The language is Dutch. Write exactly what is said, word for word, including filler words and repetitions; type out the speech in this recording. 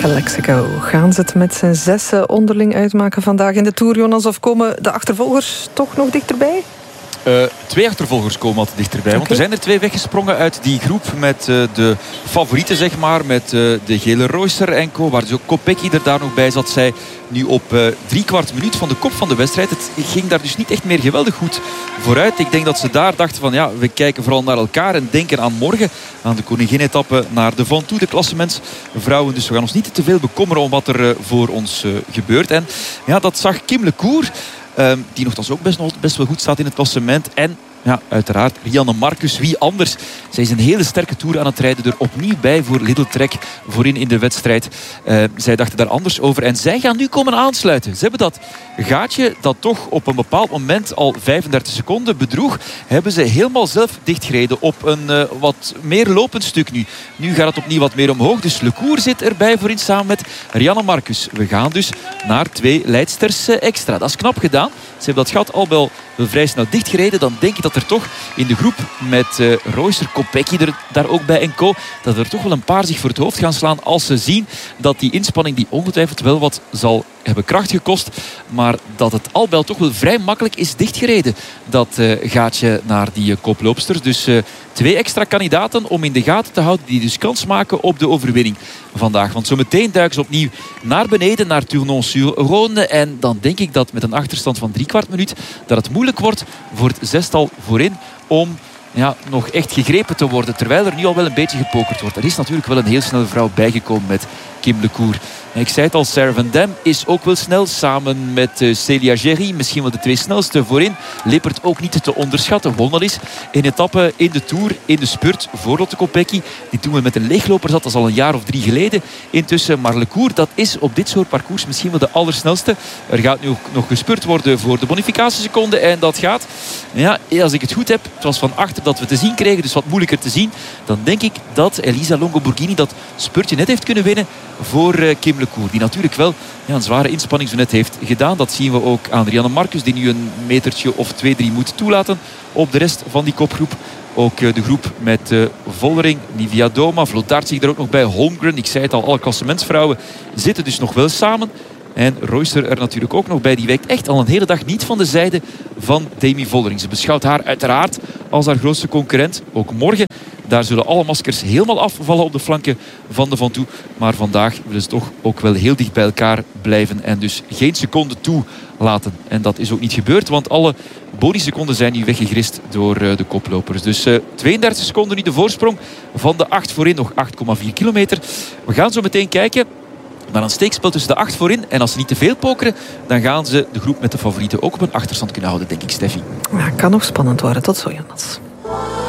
Calexico. Gaan ze het met z'n zessen onderling uitmaken vandaag in de Tour, Jonas? Of komen de achtervolgers toch nog dichterbij? Uh, twee achtervolgers komen wat dichterbij. Okay. Want er zijn er twee weggesprongen uit die groep met uh, de favorieten, zeg maar. Met uh, de gele Reusser en co. Waar dus ook Kopecky er daar nog bij zat. Zij nu op uh, drie kwart minuut van de kop van de wedstrijd. Het ging daar dus niet echt meer geweldig goed vooruit. Ik denk dat ze daar dachten van ja, we kijken vooral naar elkaar en denken aan morgen. Aan de koningin-etappe naar de Ventoux, de klassementsvrouwen. Dus we gaan ons niet te veel bekommeren om wat er uh, voor ons uh, gebeurt. En ja, dat zag Kim Lecour. Um, die nogthans ook best, best wel goed staat in het klassement. En ja, uiteraard Rianne Marcus. Wie anders? Zij is een hele sterke Tour aan het rijden. Er opnieuw bij voor Lidl Trek voorin in de wedstrijd. Uh, zij dachten daar anders over. En zij gaan nu komen aansluiten. Ze hebben dat gaatje dat toch op een bepaald moment al vijfendertig seconden bedroeg. Hebben ze helemaal zelf dichtgereden op een uh, wat meer lopend stuk nu. Nu gaat het opnieuw wat meer omhoog. Dus Lecour zit erbij voorin samen met Rianne Marcus. We gaan dus naar twee leidsters uh, extra. Dat is knap gedaan. Ze hebben dat gat al wel vrij snel dichtgereden. Dan denk ik dat er toch in de groep met uh, Reusser, Kopecky er daar ook bij en co. Dat er toch wel een paar zich voor het hoofd gaan slaan als ze zien dat die inspanning die ongetwijfeld wel wat zal hebben kracht gekost. Maar dat het al wel toch wel vrij makkelijk is dichtgereden. Dat uh, gaatje naar die uh, koploopsters. Dus uh, twee extra kandidaten om in de gaten te houden. Die dus kans maken op de overwinning vandaag. Want zometeen duiken ze opnieuw naar beneden. Naar Tournon-sur-Rhône. En dan denk ik dat met een achterstand van drie kwart minuut. Dat het moeilijk wordt voor het zestal voorin. Om ja, nog echt gegrepen te worden. Terwijl er nu al wel een beetje gepokerd wordt. Er is natuurlijk wel een heel snelle vrouw bijgekomen met Kim Lecour. En ik zei het al, Sarah Van Dam is ook wel snel. Samen met uh, Celia Gerry. Misschien wel de twee snelste voorin. Lippert ook niet te onderschatten. Won al eens een etappe in de Tour. In de spurt voor Lotte Kopecky. Die toen we met een leegloper zat. Dat is al een jaar of drie geleden. Intussen, maar Lecour, dat is op dit soort parcours misschien wel de allersnelste. Er gaat nu ook nog gespurt worden voor de bonificatieseconde. En dat gaat, ja, als ik het goed heb. Het was van achter dat we te zien kregen. Dus wat moeilijker te zien. Dan denk ik dat Elisa Longo Borghini dat spurtje net heeft kunnen winnen voor uh, Kim Lecour. Die natuurlijk wel ja, een zware inspanning zo net heeft gedaan. Dat zien we ook aan Rianne Marcus. Die nu een metertje of twee, drie moet toelaten op de rest van die kopgroep. Ook uh, de groep met uh, Vollering, Nivia Doma, Vlodart zich er ook nog bij. Holmgren, ik zei het al, alle klassementsvrouwen zitten dus nog wel samen. En Reusser er natuurlijk ook nog bij. Die wijkt echt al een hele dag niet van de zijde van Demi Vollering. Ze beschouwt haar uiteraard als haar grootste concurrent. Ook morgen. Daar zullen alle maskers helemaal afvallen op de flanken van de Ventoux. Maar vandaag willen ze toch ook wel heel dicht bij elkaar blijven. En dus geen seconde toelaten. En dat is ook niet gebeurd. Want alle bonuseconden zijn nu weggegrist door uh, de koplopers. Dus uh, tweeëndertig seconden nu de voorsprong van de acht voorin. Nog acht komma vier kilometer. We gaan zo meteen kijken naar een steekspel tussen de acht voorin. En als ze niet te veel pokeren, dan gaan ze de groep met de favorieten ook op een achterstand kunnen houden, denk ik, Steffi. Ja, kan nog spannend worden. Tot zo, Jonas.